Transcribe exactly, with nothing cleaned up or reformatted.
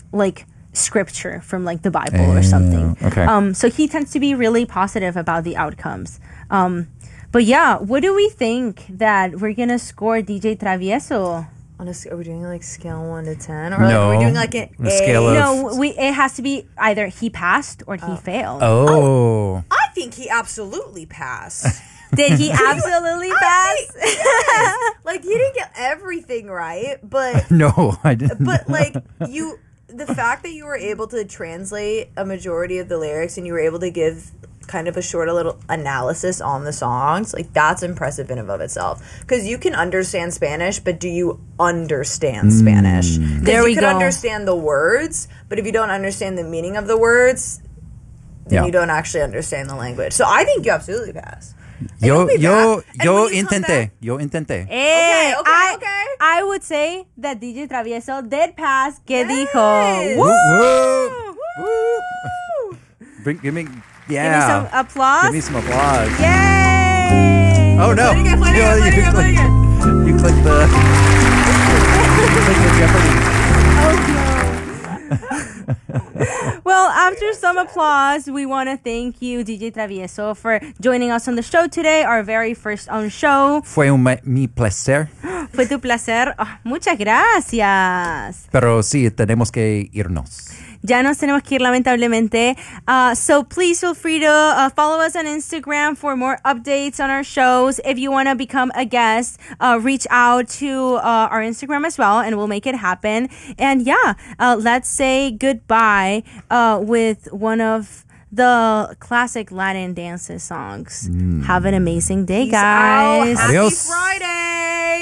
like scripture from like the Bible uh, or something. Okay. Um, so he tends to be really positive about the outcomes. Um, but yeah, what do we think that we're gonna score D J Travieso? On a, are we doing like scale one to ten, or no. like, are we doing like an a scale A? of... No, we it has to be either he passed or he oh. failed. Oh. I think he absolutely passed. Did he absolutely pass? Think, yes. Like he didn't get everything right, but no, I didn't. But like you, the fact that you were able to translate a majority of the lyrics and you were able to give kind of a short a little analysis on the songs, like that's impressive in and of itself, because you can understand Spanish, but do you understand mm. Spanish? There we you can go. understand the words, but if you don't understand the meaning of the words, then yeah. you don't actually understand the language. So I think you absolutely pass. Yo, yo, yo intenté. Yo intenté. Hey, okay, okay, I, okay. I would say that D J Travieso did pass. ¿Qué Yes. dijo? Woo! Woo! Woo! Bring, give me, yeah. Give me some applause. Give me some applause. Yay! Oh no! Play it again, play it you, again, play it you, again, play it click, again. you click the. you click the Jeopardy. Oh no. Well, after some applause, we want to thank you, D J Travieso, for joining us on the show today, our very first own show. Fue un, mi placer. Fue tu placer. Oh, muchas gracias. Pero sí, tenemos que irnos. Ya nos tenemos que ir, lamentablemente. Uh, so please feel free to uh, follow us on Instagram for more updates on our shows. If you want to become a guest, uh, reach out to uh, our Instagram as well, and we'll make it happen. And yeah, uh, let's say goodbye uh, with one of the classic Latin dances songs. Mm. Have an amazing day, Peace guys. out. Happy Adios. Friday.